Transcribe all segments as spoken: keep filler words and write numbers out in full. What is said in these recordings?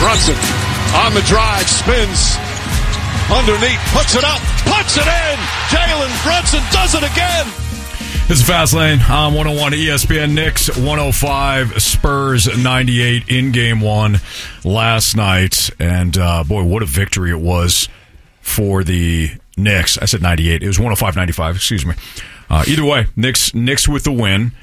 Brunson on the drive, spins underneath, puts it up, puts it in. Jalen Brunson does it again. This is Fast Lane on one oh one E S P N. Knicks one oh five, Spurs ninety-eight in game one last night. And, uh, boy, what a victory it was for the Knicks. I said ninety-eight. It was one oh five ninety-five, excuse me. Uh, either way, Knicks, Knicks with the win.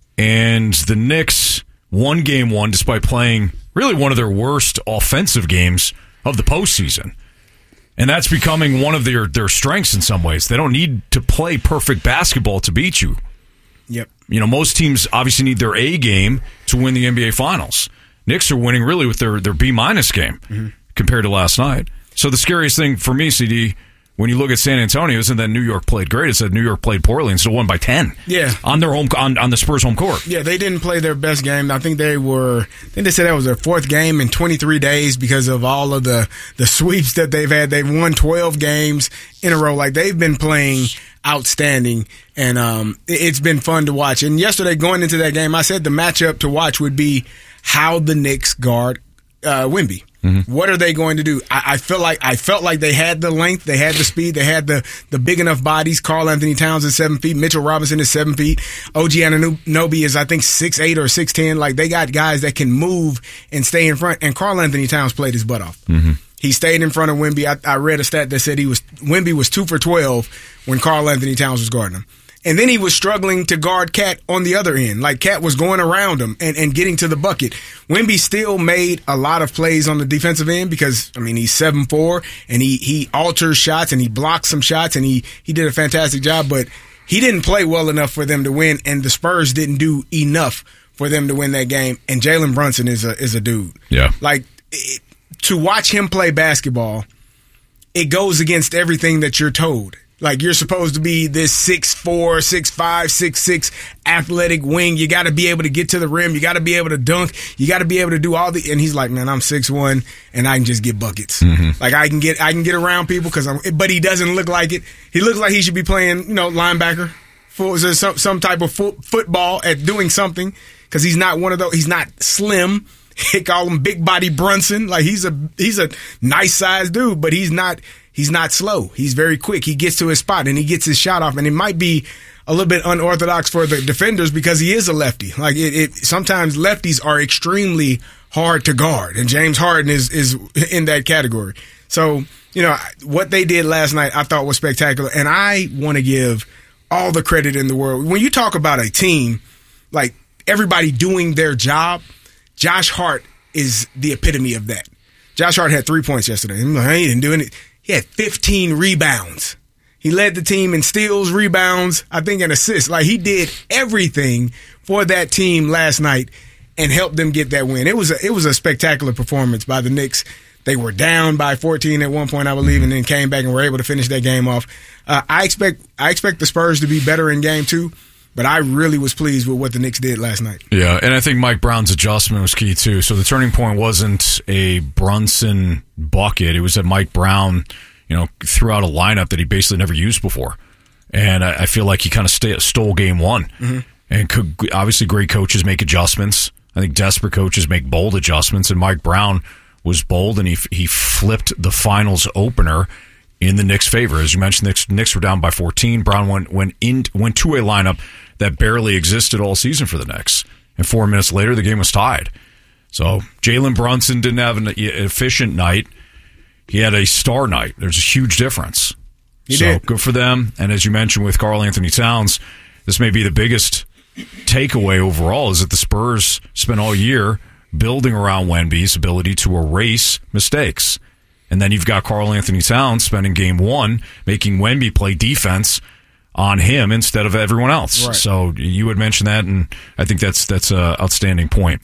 And the Knicks won game one despite playing really one of their worst offensive games of the postseason. And that's becoming one of their, their strengths in some ways. They don't need to play perfect basketball to beat you. Yep. You know, most teams obviously need their A game to win the N B A Finals. Knicks are winning really with their, their B-minus game mm-hmm. compared to last night. So the scariest thing for me, C D, when you look at San Antonio, isn't that New York played great. It's that New York played poorly and still won by ten. Yeah. On their home on, on the Spurs home court. Yeah, they didn't play their best game. I think they were I think they said that was their fourth game in twenty-three days because of all of the, the sweeps that they've had. They've won twelve games in a row. Like, they've been playing outstanding, and um, it's been fun to watch. And yesterday, going into that game, I said the matchup to watch would be how the Knicks guard uh, Wemby. Mm-hmm. What are they going to do? I, I feel like I felt like they had the length, they had the speed, they had the the big enough bodies. Karl Anthony Towns is seven feet, Mitchell Robinson is seven feet, O G Anunoby is I think six eight or six ten. Like, they got guys that can move and stay in front. And Karl Anthony Towns played his butt off. Mm-hmm. He stayed in front of Wemby. I, I read a stat that said he was Wemby was two for twelve when Karl Anthony Towns was guarding him. And then he was struggling to guard Cat on the other end. Like, Cat was going around him and, and getting to the bucket. Wemby still made a lot of plays on the defensive end because, I mean, he's seven four and he, he alters shots and he blocks some shots and he, he did a fantastic job, but he didn't play well enough for them to win, and the Spurs didn't do enough for them to win that game. And Jalen Brunson is a, is a dude. Yeah. Like, it, to watch him play basketball, it goes against everything that you're told. Like, you're supposed to be this six four, six five, six six athletic wing. You got to be able to get to the rim. You got to be able to dunk. You got to be able to do all the. And he's like, man, I'm six one and I can just get buckets. Mm-hmm. Like, I can get I can get around people because I'm. But he doesn't look like it. He looks like he should be playing, you know, linebacker, for some some type of fo- football at doing something, because he's not one of those. He's not slim. They call him Big Body Brunson. Like, he's a he's a nice sized dude, but he's not. He's not slow. He's very quick. He gets to his spot and he gets his shot off. And it might be a little bit unorthodox for the defenders because he is a lefty. Like, it, it sometimes lefties are extremely hard to guard, and James Harden is is in that category. So, you know, what they did last night I thought was spectacular, and I want to give all the credit in the world. When you talk about a team, like, everybody doing their job, Josh Hart is the epitome of that. Josh Hart had three points yesterday. He didn't do anything. He had fifteen rebounds. He led the team in steals, rebounds, I think, and assists. Like, he did everything for that team last night and helped them get that win. It was a, it was a spectacular performance by the Knicks. They were down by fourteen at one point, I believe, and then came back and were able to finish that game off. Uh, I expect I expect the Spurs to be better in game two, but I really was pleased with what the Knicks did last night. Yeah, and I think Mike Brown's adjustment was key, too. So the turning point wasn't a Brunson bucket. It was that Mike Brown, you know, threw out a lineup that he basically never used before. And I, I feel like he kind of st- stole game one. Mm-hmm. And could, obviously great coaches make adjustments. I think desperate coaches make bold adjustments. And Mike Brown was bold, and he he flipped the finals opener in the Knicks' favor. As you mentioned, the Knicks, Knicks were down by fourteen. Brown went went in went to a lineup that barely existed all season for the Knicks. And four minutes later, the game was tied. So Jalen Brunson didn't have an efficient night. He had a star night. There's a huge difference. He so did. Good for them. And as you mentioned with Karl Anthony Towns, this may be the biggest takeaway overall, is that the Spurs spent all year building around Wemby's ability to erase mistakes. And then you've got Karl Anthony Towns spending game one making Wemby play defense on him instead of everyone else. Right. So you had mentioned that, and I think that's that's an outstanding point.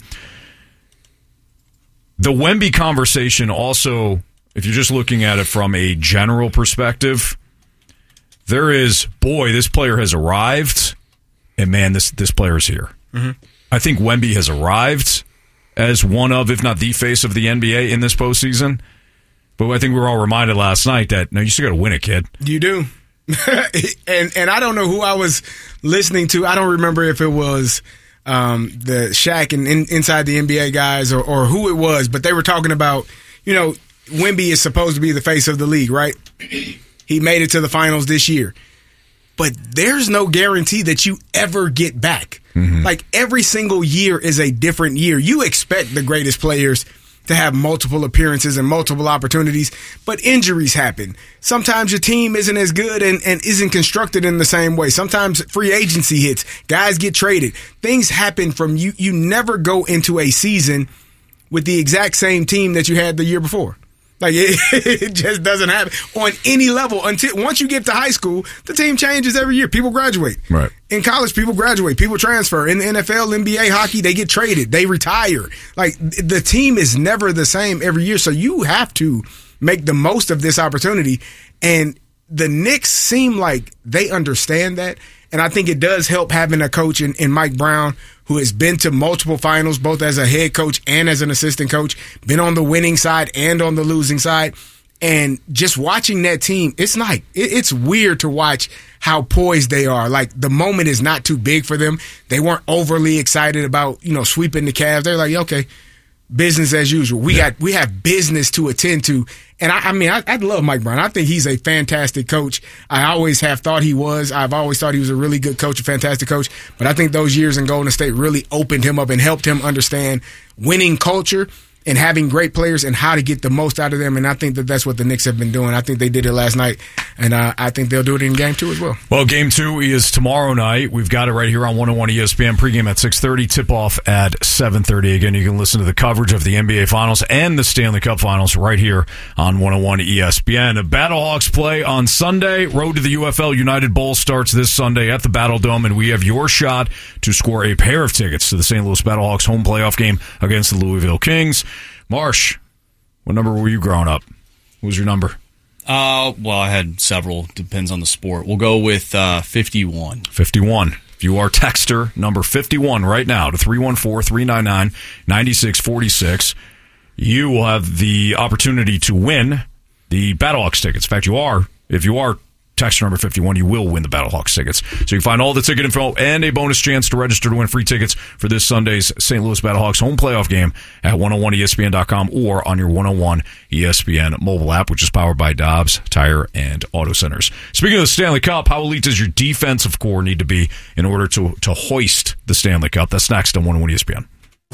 The Wemby conversation also, if you're just looking at it from a general perspective, there is, boy, this player has arrived, and man, this, this player is here. Mm-hmm. I think Wemby has arrived as one of, if not the face of the N B A in this postseason. But I think we were all reminded last night that, no, you still got to win it, kid. You do. and and I don't know who I was listening to. I don't remember if it was um, the Shaq and in, inside the N B A guys or, or who it was, but they were talking about, you know, Wemby is supposed to be the face of the league, right? He made it to the finals this year. But there's no guarantee that you ever get back. Mm-hmm. Like, every single year is a different year. You expect the greatest players to have multiple appearances and multiple opportunities, but injuries happen. Sometimes your team isn't as good and, and isn't constructed in the same way. Sometimes free agency hits. Guys get traded. Things happen from you. You never go into a season with the exact same team that you had the year before. Like, it, it just doesn't happen on any level until once you get to high school, the team changes every year. People graduate. Right. In college, people graduate. People transfer. In the N F L, N B A, hockey, they get traded. They retire. Like, the team is never the same every year. So you have to make the most of this opportunity. And the Knicks seem like they understand that. And I think it does help having a coach in, in Mike Brown who has been to multiple finals, both as a head coach and as an assistant coach, been on the winning side and on the losing side. And just watching that team, it's like, it, it's weird to watch how poised they are. Like, the moment is not too big for them. They weren't overly excited about, you know, sweeping the Cavs. They're like, okay, business as usual. We yeah. got we have business to attend to. And I, I mean, I, I love Mike Brown. I think he's a fantastic coach. I always have thought he was. I've always thought he was a really good coach, a fantastic coach. But I think those years in Golden State really opened him up and helped him understand winning culture and having great players and how to get the most out of them. And I think that that's what the Knicks have been doing. I think they did it last night, and uh, I think they'll do it in game two as well. Well, game two is tomorrow night. We've got it right here on one oh one E S P N. Pregame at six thirty, tip-off at seven thirty. Again, you can listen to the coverage of the N B A Finals and the Stanley Cup Finals right here on one oh one E S P N. The Battlehawks play on Sunday. Road to the U F L United Bowl starts this Sunday at the Battle Dome, and we have your shot to score a pair of tickets to the Saint Louis Battlehawks home playoff game against the Louisville Kings. Marsh, what number were you growing up? What was your number? Uh, well, I had several. Depends on the sport. We'll go with uh, fifty-one. fifty-one. If you are texter number fifty-one right now to three one four, three nine nine, nine six four six, you will have the opportunity to win the Battlehawks tickets. In fact, you are. If you are texter number fifty-one, you will win the Battlehawks tickets. So you can find all the ticket info and a bonus chance to register to win free tickets for this Sunday's Saint Louis Battlehawks home playoff game at one oh one E S P N dot com or on your one oh one E S P N mobile app, which is powered by Dobbs Tire and Auto Centers. Speaking of the Stanley Cup, how elite does your defensive core need to be in order to, to hoist the Stanley Cup? That's next on one oh one E S P N.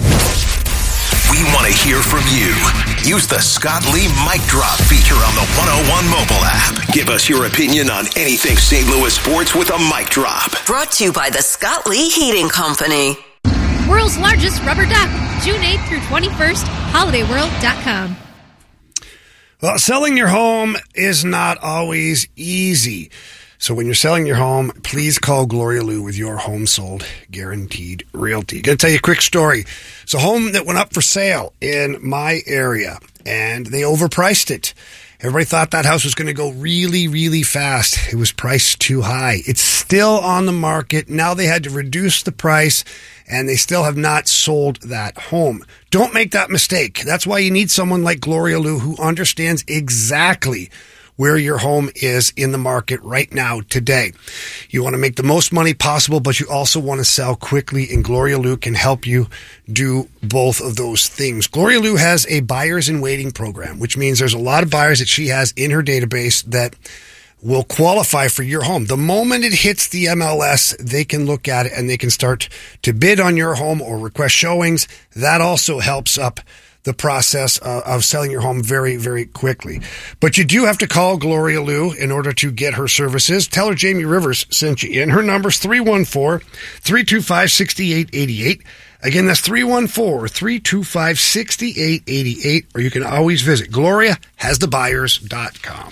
We want to hear from you. Use the Scott Lee Mic Drop feature on the one oh one mobile app. Give us your opinion on anything Saint Louis sports with a mic drop. Brought to you by the Scott Lee Heating Company. World's largest rubber duck, June eighth through twenty-first, holiday world dot com. Well, selling your home is not always easy. So when you're selling your home, please call Gloria Lou with your home sold guaranteed realty. Gonna tell you a quick story. It's a home that went up for sale in my area, and they overpriced it. Everybody thought that house was going to go really, really fast. It was priced too high. It's still on the market. Now they had to reduce the price, and they still have not sold that home. Don't make that mistake. That's why you need someone like Gloria Lou who understands exactly where your home is in the market right now today. You want to make the most money possible, but you also want to sell quickly, and Gloria Lou can help you do both of those things. Gloria Lou has a buyers in waiting program, which means there's a lot of buyers that she has in her database that will qualify for your home. The moment it hits the M L S, they can look at it and they can start to bid on your home or request showings. That also helps up the process uh, of selling your home very, very quickly. But you do have to call Gloria Lou in order to get her services. Tell her Jamie Rivers sent you in. Her number's three one four, three two five, six eight eight eight. Again, that's three one four, three two five, six eight eight eight. Or you can always visit gloria has the buyers dot com.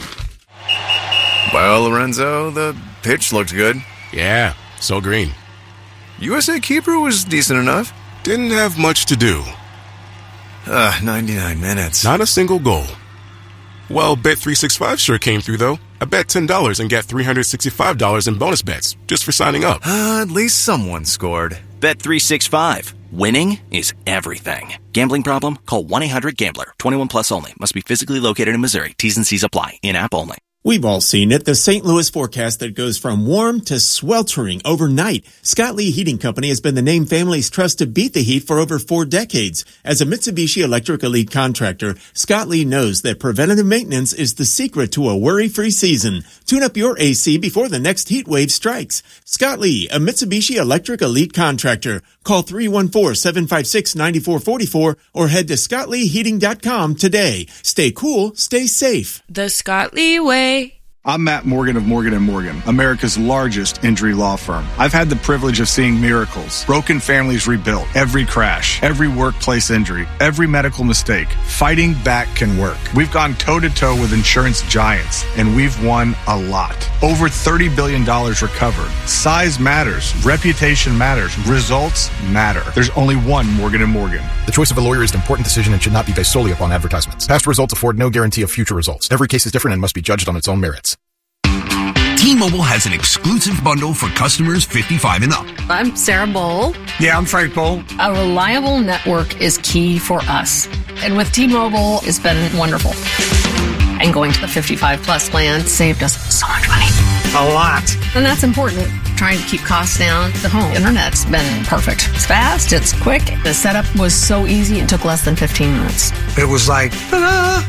Well, Lorenzo, the pitch looked good. Yeah, so green. U S A Keeper was decent enough. Didn't have much to do. Uh, ninety-nine minutes. Not a single goal. Well, Bet three sixty-five sure came through, though. I bet ten dollars and get three hundred sixty-five dollars in bonus bets just for signing up. Uh, at least someone scored. Bet three sixty-five. Winning is everything. Gambling problem? Call one eight hundred gambler. twenty-one plus only. Must be physically located in Missouri. T's and C's apply. In-app only. We've all seen it, the Saint Louis forecast that goes from warm to sweltering overnight. Scott Lee Heating Company has been the name families trust to beat the heat for over four decades. As a Mitsubishi Electric Elite contractor, Scott Lee knows that preventative maintenance is the secret to a worry-free season. Tune up your A C before the next heat wave strikes. Scott Lee, a Mitsubishi Electric Elite contractor. Call three one four, seven five six, nine four four four or head to scott lee heating dot com today. Stay cool, stay safe. The Scott Lee way. I'm Matt Morgan of Morgan and Morgan, America's largest injury law firm. I've had the privilege of seeing miracles, broken families rebuilt, every crash, every workplace injury, every medical mistake. Fighting back can work. We've gone toe-to-toe with insurance giants, and we've won a lot. Over thirty billion dollars recovered. Size matters. Reputation matters. Results matter. There's only one Morgan and Morgan. The choice of a lawyer is an important decision and should not be based solely upon advertisements. Past results afford no guarantee of future results. Every case is different and must be judged on its own merits. T-Mobile has an exclusive bundle for customers fifty-five and up. I'm Sarah Bowl. Yeah, I'm Frank Bowl. A reliable network is key for us. And with T-Mobile, it's been wonderful. And going to the fifty-five plus plan saved us so much money. A lot. And that's important. Trying to keep costs down. The home internet's been perfect. It's fast, it's quick. The setup was so easy, it took less than fifteen minutes. It was like, ta-da!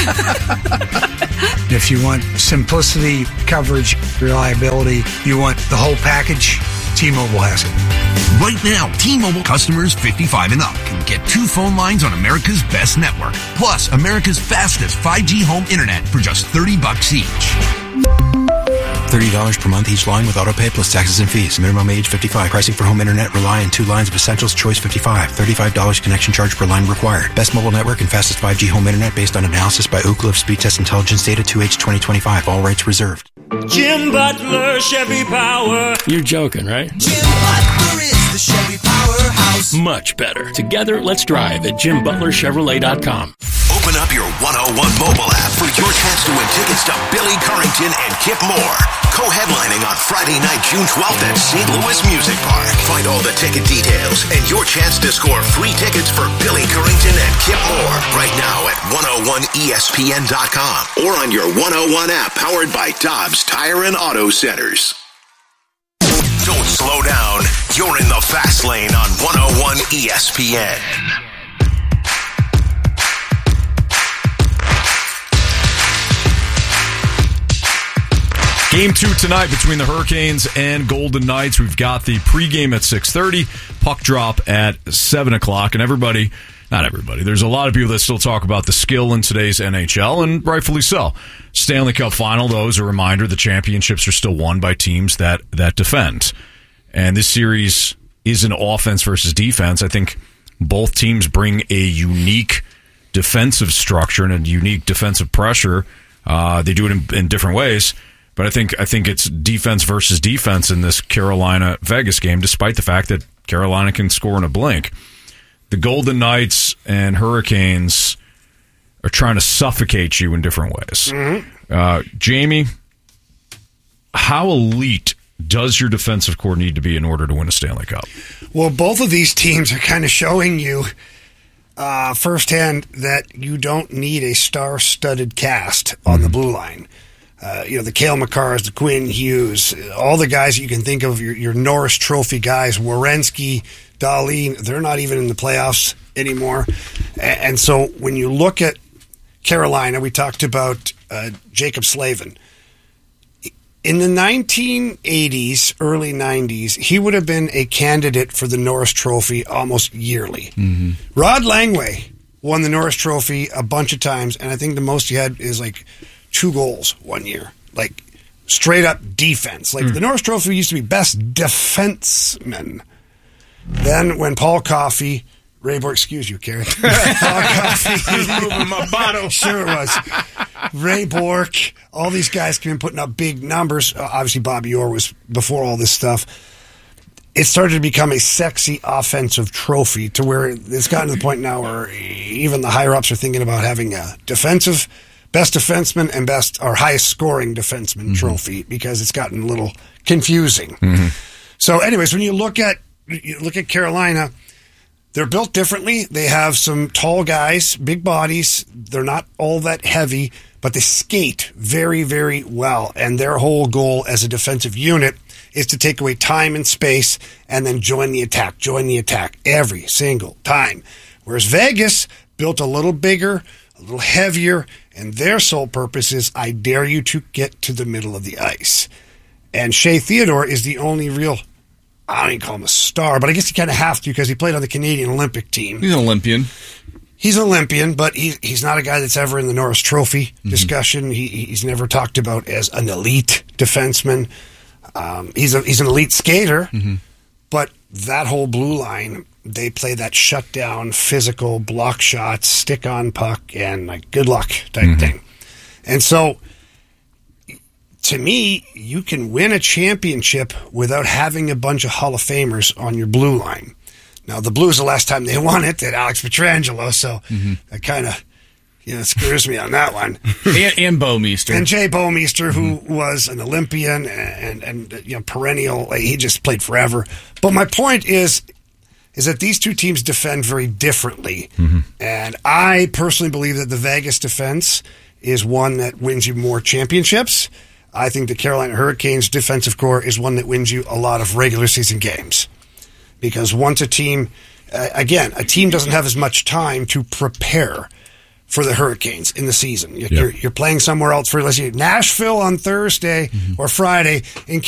If you want simplicity, coverage, reliability, you want the whole package, T-Mobile has it. Right now, T-Mobile customers fifty-five and up can get two phone lines on America's best network, plus America's fastest five G home internet for just thirty bucks each. thirty dollars per month each line with autopay plus taxes and fees. Minimum age fifty-five. Pricing for home internet rely on two lines of Essentials Choice fifty-five. thirty-five dollars connection charge per line required. Best mobile network and fastest five G home internet based on analysis by Ookla of Speed Test Intelligence Data two H twenty twenty-five. All rights reserved. Jim Butler, Chevy Power. You're joking, right? Jim Butler is the Chevy Powerhouse. Much better. Together, let's drive at jim butler chevrolet dot com. Open up your one oh one mobile app for your chance to win tickets to Billy Currington and Kip Moore, co-headlining on Friday night, June twelfth at Saint Louis Music Park. Find all the ticket details and your chance to score free tickets for Billy Currington and Kip Moore right now at one oh one E S P N dot com or on your one oh one app powered by Dobbs Tire and Auto Centers. Don't slow down. You're in the fast lane on one oh one E S P N. Game two tonight between the Hurricanes and Golden Knights. We've got the pregame at six thirty, puck drop at seven o'clock, and everybody, not everybody, there's a lot of people that still talk about the skill in today's N H L, and rightfully so. Stanley Cup final, though, is a reminder the championships are still won by teams that, that defend. And this series isn't offense versus defense. I think both teams bring a unique defensive structure and a unique defensive pressure. Uh, they do it in, in different ways. But I think I think it's defense versus defense in this Carolina-Vegas game, despite the fact that Carolina can score in a blink. The Golden Knights and Hurricanes are trying to suffocate you in different ways. Mm-hmm. Uh, Jamie, how elite does your defensive core need to be in order to win a Stanley Cup? Well, both of these teams are kind of showing you uh, firsthand that you don't need a star-studded cast on mm-hmm. the blue line. Uh, you know, the Cale Makars, the Quinn Hughes, all the guys that you can think of, your, your Norris Trophy guys, Werenski, Dahlin, they're not even in the playoffs anymore. And, and so when you look at Carolina, we talked about uh, Jacob Slavin. In the nineteen eighties, early nineties, he would have been a candidate for the Norris Trophy almost yearly. Mm-hmm. Rod Langway won the Norris Trophy a bunch of times, and I think the most he had is like two goals one year, like straight up defense. Like mm. the Norris Trophy used to be best defenseman. Then when Paul Coffey, Ray Bork, excuse you, Carrie. Paul Coffey, moving my bottle. Sure it was. Ray Bork, all these guys came in putting up big numbers. Uh, obviously, Bobby Orr was before all this stuff. It started to become a sexy offensive trophy to where it's gotten to the point now where even the higher ups are thinking about having a defensive. Best defenseman and best or highest scoring defenseman mm-hmm. trophy because it's gotten a little confusing. Mm-hmm. So, anyways, when you look at you look at Carolina, they're built differently. They have some tall guys, big bodies. They're not all that heavy, but they skate very, very well. And their whole goal as a defensive unit is to take away time and space and then join the attack, join the attack every single time. Whereas Vegas built a little bigger, a little heavier, and their sole purpose is, I dare you to get to the middle of the ice. And Shea Theodore is the only real, I don't even call him a star, but I guess you kind of have to because he played on the Canadian Olympic team. He's an Olympian. He's an Olympian, but he, he's not a guy that's ever in the Norris Trophy Mm-hmm. discussion. He, he's never talked about as an elite defenseman. Um, he's, a, he's an elite skater, Mm-hmm. but that whole blue line, they play that shutdown, physical, block shots, stick on puck, and like good luck type Mm-hmm. thing. And so, to me, you can win a championship without having a bunch of Hall of Famers on your blue line. Now, the Blues, the last time they won it, they had Alex Pietrangelo, so Mm-hmm. that kind of, you know, screws me on that one. and, and Bouwmeester. And Jay Bouwmeester, who Mm-hmm. was an Olympian and, and, and you know, perennial, he just played forever. But my point is, is that these two teams defend very differently. Mm-hmm. And I personally believe that the Vegas defense is one that wins you more championships. I think the Carolina Hurricanes defensive core is one that wins you a lot of regular season games. Because once a team, uh, again, a team doesn't have as much time to prepare for the Hurricanes in the season. You're, Yeah. you're, you're playing somewhere else for, let's say, Nashville on Thursday or Friday, and